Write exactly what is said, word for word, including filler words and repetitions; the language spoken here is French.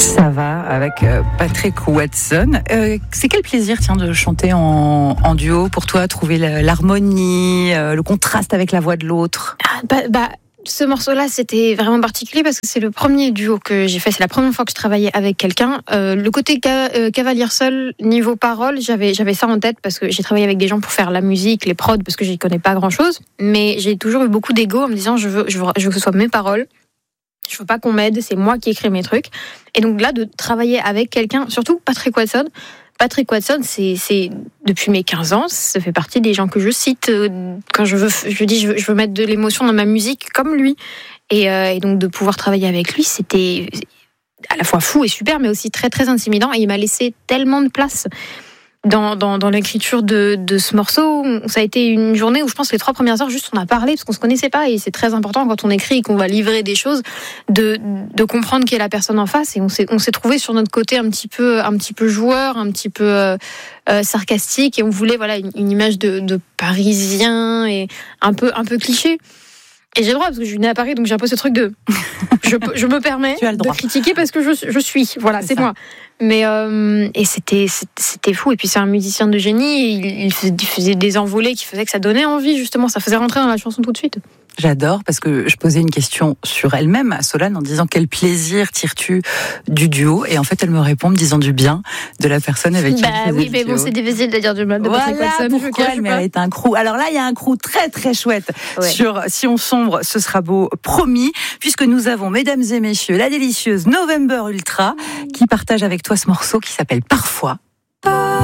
Ça va avec euh, Patrick Watson. Euh, c'est quel plaisir, tiens, de chanter en, en duo pour toi, trouver la, l'harmonie, euh, le contraste avec la voix de l'autre. Ah, bah, bah, ce morceau-là, c'était vraiment particulier parce que c'est le premier duo que j'ai fait. C'est la première fois que je travaillais avec quelqu'un. Euh, le côté ca- euh, cavalier seul, niveau parole, j'avais, j'avais ça en tête parce que j'ai travaillé avec des gens pour faire la musique, les prods, parce que j'y connais pas grand-chose. Mais j'ai toujours eu beaucoup d'ego en me disant, je veux, je veux, je veux que ce soit mes paroles. Je veux pas qu'on m'aide, c'est moi qui écris mes trucs. Et donc là, de travailler avec quelqu'un, surtout Patrick Watson. Patrick Watson, c'est, c'est depuis mes quinze ans, ça fait partie des gens que je cite quand je veux, je dis, je veux, je veux mettre de l'émotion dans ma musique comme lui. Et, euh, et donc de pouvoir travailler avec lui, c'était à la fois fou et super, mais aussi très très intimidant. Et il m'a laissé tellement de place dans, dans, dans l'écriture de, de ce morceau. Ça a été une journée où je pense que les trois premières heures, juste on a parlé parce qu'on se connaissait pas, et c'est très important quand on écrit et qu'on va livrer des choses de, de comprendre qui est la personne en face. Et on s'est, on s'est trouvé sur notre côté un petit peu, un petit peu joueur, un petit peu euh, euh, sarcastique, et on voulait voilà une, une image de, de Parisien et un peu, un peu cliché. Et j'ai le droit, parce que je suis née à Paris, donc j'ai un peu ce truc de... Je, je me permets de critiquer parce que je, je suis. Voilà, c'est, c'est moi. Mais euh, et c'était, c'était fou. Et puis c'est un musicien de génie. Il, il faisait des envolées qui faisaient que ça donnait envie, justement. Ça faisait rentrer dans la chanson tout de suite. J'adore, parce que je posais une question sur elle-même à Solane en disant quel plaisir tires-tu du duo, et en fait elle me répond en me disant du bien de la personne avec qui bah, elle faisait oui, le mais duo. bon, c'est difficile de dire du mal de voilà Patrick Watson. Pourquoi elle mérite un crew. Alors là, il y a un crew très très chouette ouais. sur Si on sombre, ce sera beau, promis, puisque nous avons, mesdames et messieurs, la délicieuse November Ultra qui partage avec toi ce morceau qui s'appelle Parfois.